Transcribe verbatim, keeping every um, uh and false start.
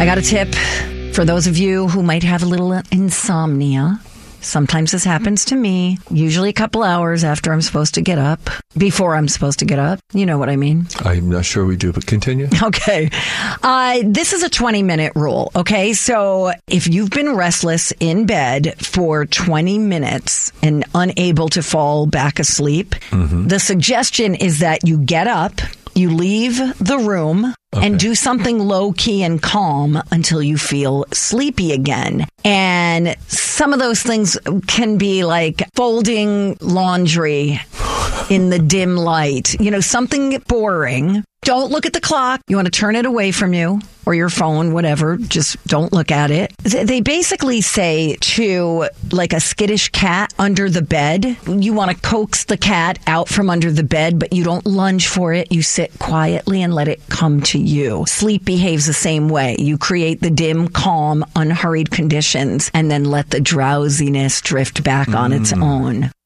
I got a tip for those of you who might have a little insomnia. Sometimes this happens to me, usually a couple hours after I'm supposed to get up, before I'm supposed to get up. You know what I mean? I'm not sure we do, but continue. Okay. Uh, this is a twenty-minute rule, okay? So if you've been restless in bed for twenty minutes and unable to fall back asleep, mm-hmm. the suggestion is that you get up, you leave the room, okay. and do something low-key and calm until you feel sleepy again. And some of those things can be like folding laundry in the dim light. You know, something boring. Don't look at the clock. You want to turn it away from you or your phone, whatever. Just don't look at it. They basically say to, like a skittish cat under the bed, you want to coax the cat out from under the bed, but you don't lunge for it. You sit quietly and let it come to you. Sleep behaves the same way. You create the dim, calm, unhurried conditions and then let the drowsiness drift back mm. on its own.